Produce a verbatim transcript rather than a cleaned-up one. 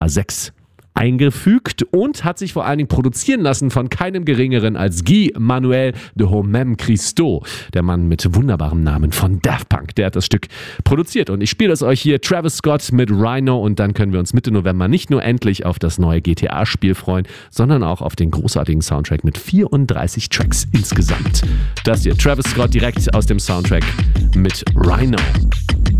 sechs eingefügt und hat sich vor allen Dingen produzieren lassen von keinem geringeren als Guy Manuel de Homem Christo, der Mann mit wunderbarem Namen von Daft Punk. Der hat das Stück produziert und ich spiele es euch hier, Travis Scott mit Rhino, und dann können wir uns Mitte November nicht nur endlich auf das neue G T A-Spiel freuen, sondern auch auf den großartigen Soundtrack mit vierunddreißig Tracks insgesamt. Das hier, Travis Scott direkt aus dem Soundtrack mit Rhino.